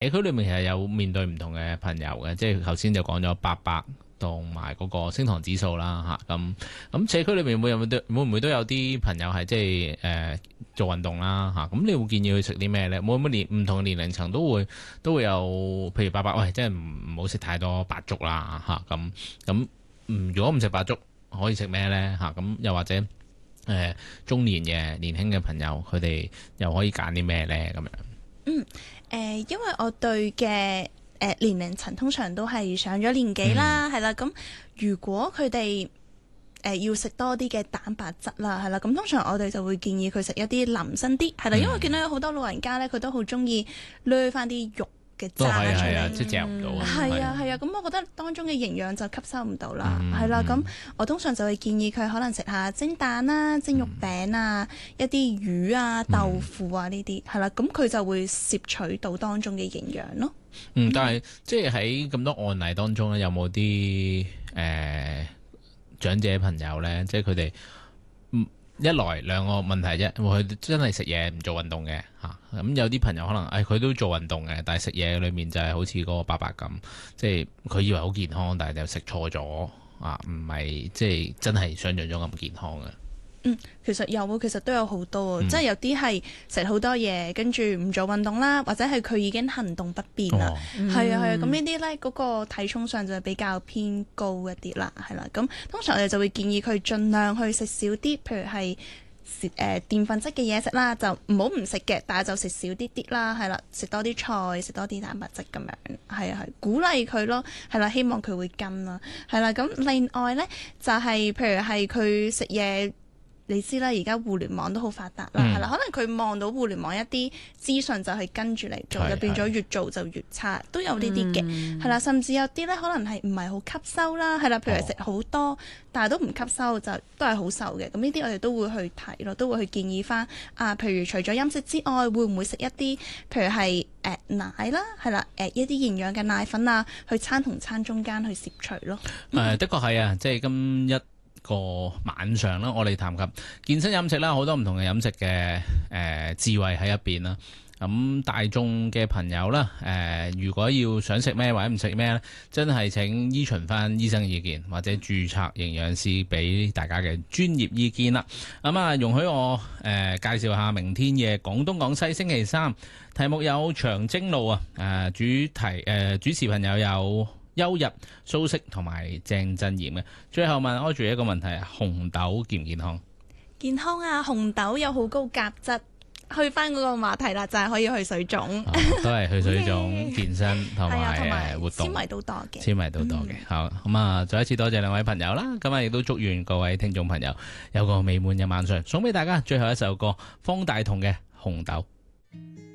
社區裏面其實有面對唔同嘅朋友嘅，即係頭先就講咗800同埋嗰個升糖指數啦嚇，咁社區裏面會唔會都有啲朋友係即係做運動啦嚇，咁你會建議佢食啲咩咧？每唔同嘅年齡層都會有，譬如800，喂，即係唔好食太多白粥啦嚇，咁如果唔食白粥可以食咩咧嚇？咁又或者中年嘅年輕嘅朋友佢哋又可以揀啲咩咧咁樣？ 因為我對嘅年齡層通常都係上咗年紀啦，係啦，咁如果佢哋要食多啲嘅蛋白質啦，係啦，咁通常我哋就會建議佢食一啲腍身啲，係啦，因為見到有好多老人家咧，佢都好中意掠翻啲肉嘅渣出嚟， 即係嚼唔到。 係啊，咁我覺得當中嘅營養就吸收唔到啦，係啦，咁我通常就會建議佢可能食下蒸蛋啦、蒸肉餅啊、一啲魚啊、豆腐啊呢啲，係啦，咁佢就會攝取到當中嘅營養咯。 但係即係喺咁多案例當中咧，有冇啲長者朋友咧，即係佢哋一來兩個問題啫，佢真係食嘢唔做運動嘅嚇，咁有啲朋友可能佢都做運動嘅，但係食嘢裏面就係好似嗰個800咁，即係佢以為好健康，但係就食錯咗啊，唔係即係真係想像中咁健康嘅。 其實都有好多，即係有啲係食好多嘢，跟住唔做運動啦，或者係佢已經行動不便啦，係啊，咁呢啲呢，嗰個體重上就比較偏高一啲啦，係啦，咁通常我哋就會建議佢盡量去食少啲，譬如係澱粉質嘅嘢食啦，就唔好唔食嘅，但係就食少啲啲啦，係啦，食多啲菜，食多啲蛋白質咁樣，係鼓勵佢咯，係啦，希望佢會跟啦，係啦，咁另外呢，就係譬如係佢食嘢。你知啦，而家互聯網都好發達啦，係啦，可能佢望到互聯網一啲資訊就係跟住嚟做，就變咗越做就越差，都有呢啲嘅，係啦，甚至有啲咧可能係唔係好吸收啦，係啦，譬如食好多，但係都唔吸收，就都係好瘦嘅，咁呢啲我哋都會去睇咯，都會去建議翻譬如除咗飲食之外，會唔會食一啲譬如係奶啦，係啦，一啲營養嘅奶粉啊，去餐同餐中間去攝取咯。 的確係啊，即係今一個晚上啦，我哋談及健身飲食啦，好多唔同嘅飲食嘅智慧喺入邊啦。咁大眾嘅朋友啦，如果要想食咩或者唔食咩咧，真係請依循翻醫生意見或者註冊營養師俾大家嘅專業意見啦。容許我介紹下明天嘅廣東廣西星期三題目有長征路啊，主持朋友有優日、蘇軾同埋鄭振賢嘅。最後問Audrey一個問題，紅豆健唔健康？ 健康啊，紅豆有好高鉀質。去翻嗰個話題啦，就係可以去水腫， 都係去水腫、健身同埋活動， 纖維都多嘅， 纖維都多嘅。好，咁再一次多謝兩位朋友啦，今日亦都祝願各位聽眾朋友有個美滿嘅晚上，送俾大家最後一首歌，方大同嘅《紅豆》。